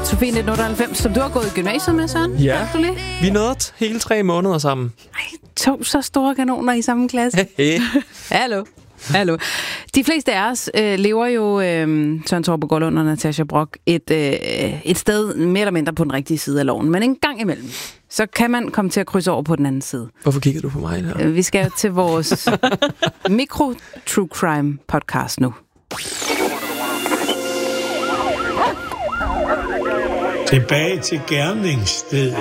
Sofie 1998, som du har gået i gymnasiet med, Søren. Ja, vi nåede hele 3 måneder sammen. Ej, 2 så store kanoner i samme klasse. Hallo. De fleste af os lever jo, Søren Torpe Gårdlund og Natasha Brock, et sted mere eller mindre på den rigtige side af loven. Men en gang imellem, så kan man komme til at krydse over på den anden side. Hvorfor kigger du på mig der? Vi skal til vores Mikro True Crime podcast nu. Tilbage til gerningsstedet.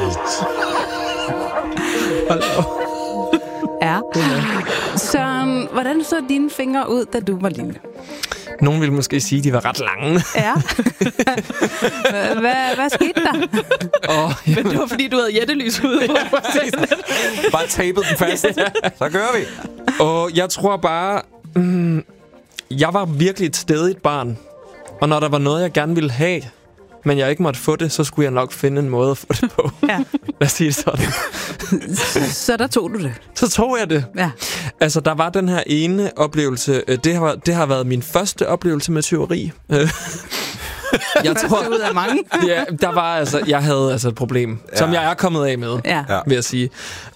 Ja. Søren, hvordan så dine fingre ud, da du var lille? Nogen ville måske sige, at de var ret lange. Ja. Hvad skete der? Men det var, fordi du havde jættelys ude. Bare tapet den fast. Så gør vi. Og jeg tror bare... jeg var virkelig et stædigt barn. Og når der var noget, jeg gerne ville have, men jeg ikke måtte få det, så skulle jeg nok finde en måde at få det på. Ja. Lad os sige det sådan. Så der tog du det? Så tog jeg det. Ja. Altså, der var den her ene oplevelse. Det har været min første oplevelse med tyveri. Jeg tror ud af mange. Ja, jeg havde altså et problem, som jeg er kommet af med, vil jeg sige.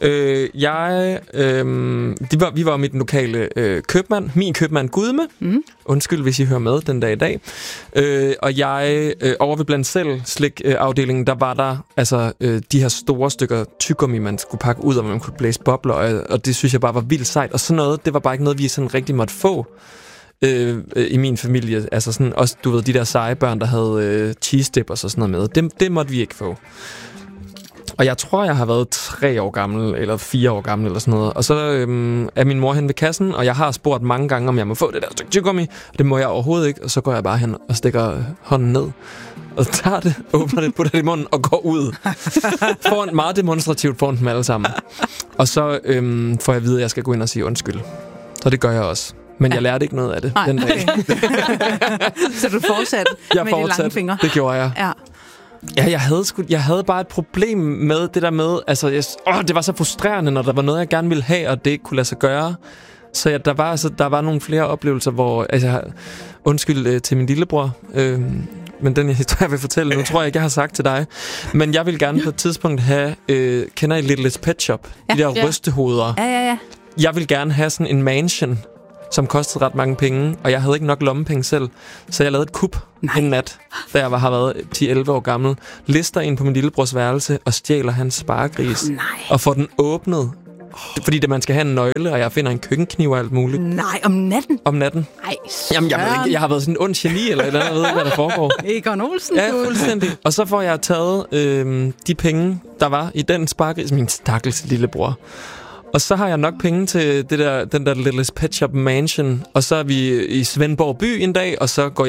Vi var mit lokale købmand, min købmand Gudme. Undskyld, hvis I hører med den dag i dag. Og jeg over ved blandt selv slik-afdelingen, der var der altså de her store stykker tyggegummi, man skulle pakke ud, og man kunne blæse bobler, og det synes jeg bare var vildt sejt. Og sådan noget, det var bare ikke noget, vi sådan rigtig måtte få. I min familie, altså sådan også, du ved, de der seje børn, der havde cheese dippers og sådan noget med, det måtte vi ikke få. Og jeg tror, jeg har været 3 år gammel, eller 4 år gammel, eller sådan noget. Og så er min mor hen ved kassen, og jeg har spurgt mange gange, om jeg må få det der stykke tyggegummi, og det må jeg overhovedet ikke. Og så går jeg bare hen og stikker hånden ned, og tager det, åbner det, putter det i munden, og går ud. Foran, meget demonstrativt foran dem alle sammen. Og så får jeg at vide, at jeg skal gå ind og sige undskyld. Så det gør jeg også. Men jeg lærte ikke noget af det den dag. Så du fortsatte med de lange fingre? Det gjorde jeg. Ja, jeg havde bare et problem med det der med, altså, det var så frustrerende, når der var noget, jeg gerne ville have, og det ikke kunne lade sig gøre. Så der var nogle flere oplevelser, hvor, altså, undskyld til min lillebror, men den historie, jeg vil fortælle nu, tror jeg ikke, jeg har sagt til dig. Men jeg vil gerne på et tidspunkt have, kender I Littlest Pet Shop? De der rystehoveder. Ja. Jeg vil gerne have sådan en mansion, som kostede ret mange penge, og jeg havde ikke nok lommepenge selv, så jeg lavede et kup en nat, da jeg har været 10-11 år gammel, lister ind på min lillebrors værelse og stjæler hans sparegris, og får den åbnet, fordi man skal have en nøgle, og jeg finder en køkkenkniv og alt muligt. Nej, om natten? Om natten. Nej, jamen, jeg har været sådan en ond geni, eller et eller andet, jeg ved ikke, hvad der foregår. Egon Olsen. Ja, fuldstændig. Og så får jeg taget de penge, der var i den sparegris, min stakkels lillebror. Og så har jeg nok penge til den der Littlest Pet Shop Mansion, og så er vi i Svendborg by en dag, og så går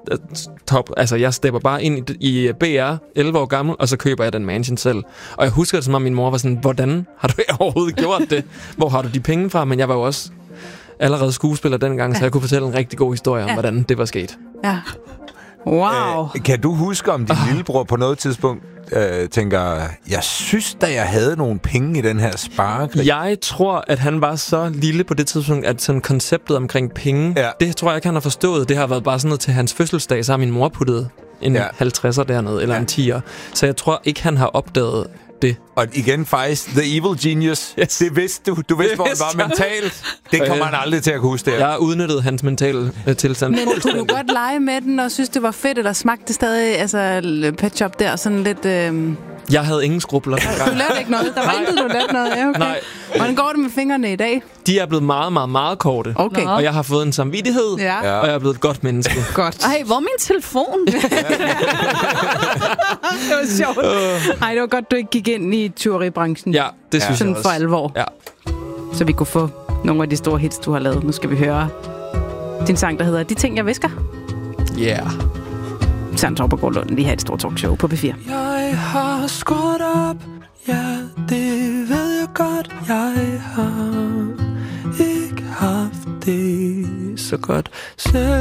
jeg stepper bare ind i BR, 11 år gammel, og så køber jeg den mansion selv. Og jeg husker det, som om min mor var sådan, hvordan har du overhovedet gjort det? Hvor har du de penge fra? Men jeg var jo også allerede skuespiller dengang, så jeg kunne fortælle en rigtig god historie om, hvordan det var sket. Ja. Wow. Kan du huske, om din lillebror på noget tidspunkt tænker, jeg synes da, jeg havde nogle penge i den her sparekrig? Jeg tror, at han var så lille på det tidspunkt, at sådan konceptet omkring penge, det tror jeg ikke, han har forstået. Det har været bare sådan noget til hans fødselsdag, så har min mor puttet en 50'er dernede, eller en 10'er. Så jeg tror ikke, han har opdaget det. Og igen faktisk, the evil genius. Yes. Det vidste du. Du vidste, hvor det var mentalt. Det kommer han aldrig til at kunne huske det. Jeg har udnyttet hans mentale tilstand. Men kunne du godt lege med den og synes, det var fedt, eller smagte det stadig, altså Pet Shop der, sådan lidt... Jeg havde ingen skrubler. Du lærte ikke noget? Der var intet, du lærte noget? Ja, okay. Nej. Hvordan går det med fingrene i dag? De er blevet meget, meget, meget korte. Okay. Og jeg har fået en samvittighed, og jeg er blevet et godt menneske. Godt. Ej, hvor er min telefon? Det var sjovt. Ej, det var godt, du ikke gik ind i tyveribranchen. Ja, det synes jeg også. For alvor. Ja. Så vi kunne få nogle af de store hits, du har lavet. Nu skal vi høre din sang, der hedder De ting, jeg visker. Yeah. Søren Torpe Gårdlund, lige her et stort talkshow på P4. Jeg har skåret op, ja, det ved jeg godt. Jeg har ikke haft det så godt selv.